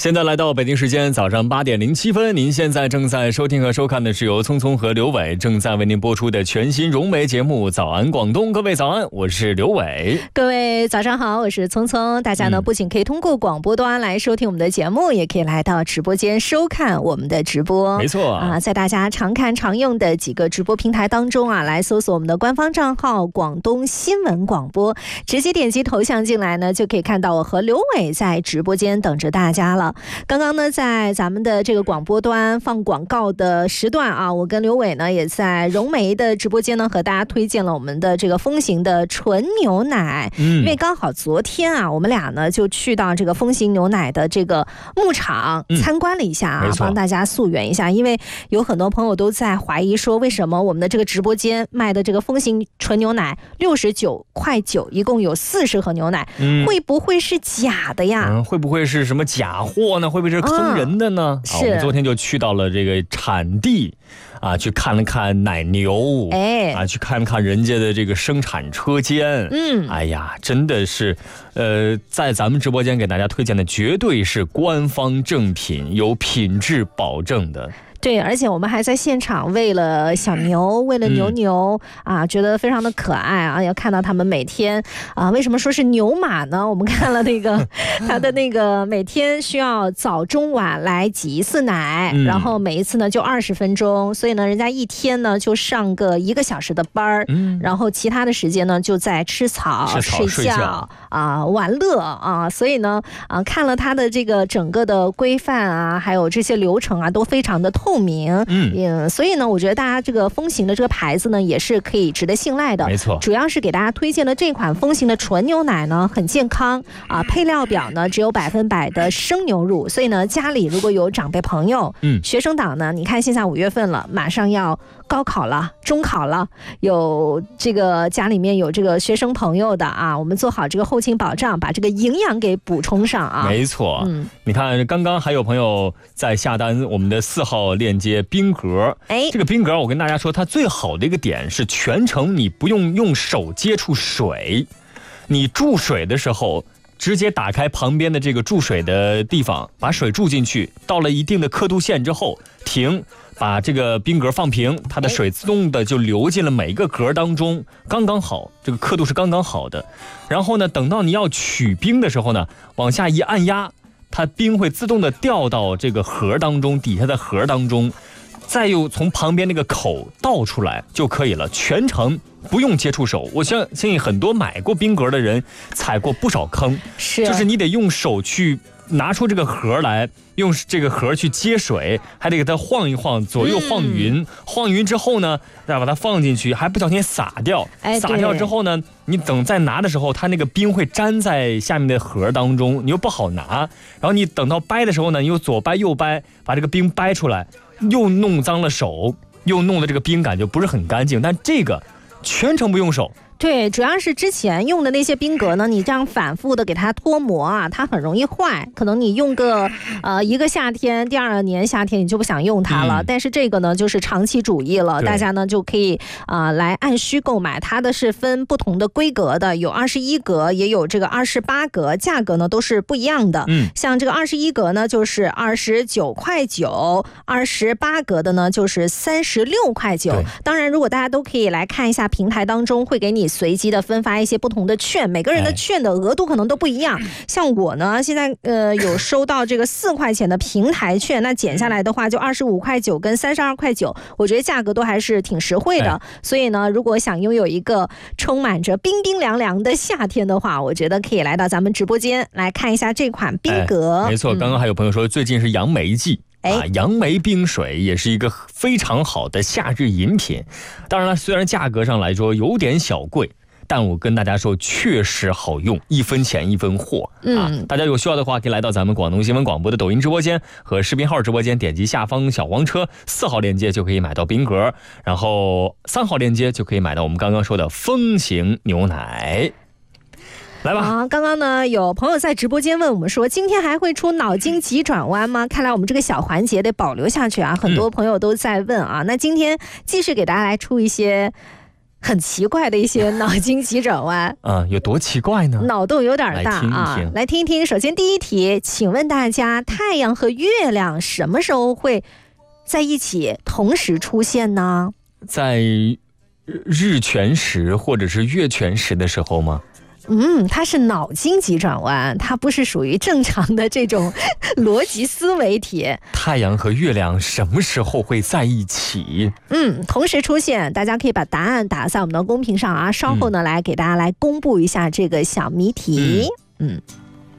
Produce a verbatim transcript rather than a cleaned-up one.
现在来到北京时间早上八点零七分，您现在正在收听和收看的是由聪聪和刘伟正在为您播出的全新融媒节目《早安广东》。各位早安，我是刘伟。 各位早上好，我是聪聪。大家呢、嗯、不仅可以通过广播端来收听我们的节目，也可以来到直播间收看我们的直播。 没错啊， 在大家常看常用的几个直播平台当中啊，来搜索我们的官方账号广东新闻广播，直接点击头像进来呢，就可以看到我和刘伟在直播间等着大家了。刚刚呢，在咱们的这个广播端放广告的时段啊，我跟刘伟呢也在融媒的直播间呢和大家推荐了我们的这个风行的纯牛奶。嗯，因为刚好昨天啊，我们俩呢就去到这个风行牛奶的这个牧场参观了一下啊，嗯、帮大家溯源一下，因为有很多朋友都在怀疑说，为什么我们的这个直播间卖的这个风行纯牛奶六十九块九，一共有四十盒牛奶，嗯、会不会是假的呀？ 嗯，会不会是什么假货呢？会不会是坑人的呢？嗯、啊，我们昨天就去到了这个产地啊，去看了看奶牛，哎，啊，去看了看人家的这个生产车间，嗯，哎呀，真的是，呃，在咱们直播间给大家推荐的绝对是官方正品，有品质保证的。 对，而且我们还在现场喂了小牛，喂了牛牛、嗯、啊，觉得非常的可爱啊！要看到他们每天啊，为什么说是牛马呢？我们看了那个他的那个每天需要早中晚来挤一次奶，嗯、然后每一次呢就二十分钟，所以呢，人家一天呢就上个一个小时的班儿、嗯，然后其他的时间呢就在吃草、 吃草睡觉啊、玩乐啊，所以呢啊，看了他的这个整个的规范啊，还有这些流程啊，都非常的透明，嗯, 嗯，所以呢，我觉得大家这个风行的这个牌子呢，也是可以值得信赖的。 没错， 主要是给大家推荐的这款风行的纯牛奶呢，很健康啊，配料表呢只有百分百的生牛乳，所以呢，家里如果有长辈朋友，嗯，学生党呢，你看现在五月份了，马上要高考了，中考了，有这个家里面有这个学生朋友的啊，我们做好这个后勤保障，把这个营养给补充上啊。 没错，嗯，你看刚刚还有朋友在下单我们的四号链接冰格，哎，这个冰格我跟大家说，它最好的一个点是全程你不用用手接触水，你注水的时候直接打开旁边的这个注水的地方，把水注进去，到了一定的刻度线之后停，把这个冰格放平，它的水自动的就流进了每一个格当中，刚刚好，这个刻度是刚刚好的。然后呢，等到你要取冰的时候呢，往下一按压，它冰会自动的掉到这个盒当中，底下的盒当中，再又从旁边那个口倒出来就可以了，全程不用接触手。我相信很多买过冰格的人踩过不少坑， 是， 就是你得用手去拿出这个盒来，用这个盒去接水，还得给它晃一晃，左右晃匀、嗯、晃匀之后呢，再把它放进去，还不小心洒掉，哎，洒掉之后呢，你等再拿的时候，它那个冰会粘在下面的盒当中，你又不好拿，然后你等到掰的时候呢，你又左掰右掰，把这个冰掰出来，又弄脏了手，又弄的这个冰感就不是很干净。但这个全程不用手。 对，主要是之前用的那些冰格呢，你这样反复的给它脱模啊，它很容易坏。可能你用个呃一个夏天，第二年夏天你就不想用它了。嗯、但是这个呢，就是长期主义了，大家呢就可以啊、呃、来按需购买。它的是分不同的规格的，有二十一格，也有这个二十八格，价格呢都是不一样的。嗯，像这个二十一格呢就是二十九块九，二十八格的呢就是三十六块九。当然，如果大家都可以来看一下平台当中会给你随机的分发一些不同的券，每个人的券的额度可能都不一样。像我呢，现在呃有收到这个四块钱的平台券，那减下来的话就二十五块九跟三十二块九，我觉得价格都还是挺实惠的。所以呢，如果想拥有一个充满着冰冰凉凉的夏天的话，我觉得可以来到咱们直播间来看一下这款冰格。 没错，刚刚还有朋友说最近是杨梅季。啊，杨梅冰水也是一个非常好的夏日饮品。当然了，虽然价格上来说有点小贵，但我跟大家说确实好用，一分钱一分货啊！嗯、大家有需要的话，可以来到咱们广东新闻广播的抖音直播间和视频号直播间，点击下方小黄车四号链接就可以买到冰格，然后三号链接就可以买到我们刚刚说的风行牛奶。来吧啊！刚刚呢，有朋友在直播间问我们说，今天还会出脑筋急转弯吗？看来我们这个小环节得保留下去啊！很多朋友都在问啊。嗯、那今天继续给大家来出一些很奇怪的一些脑筋急转弯。 啊，有多奇怪呢？ 脑洞有点大啊！ 来听一听。 来听一听。首先第一题，请问大家，太阳和月亮什么时候会在一起同时出现呢？ 在日全食或者是月全食的时候吗？ 嗯，它是脑筋急转弯，它不是属于正常的这种逻辑思维题。 太阳和月亮什么时候会在一起？ 嗯，同时出现，大家可以把答案打在我们的公屏上啊，稍后呢、嗯、来给大家来公布一下这个小谜题。嗯。嗯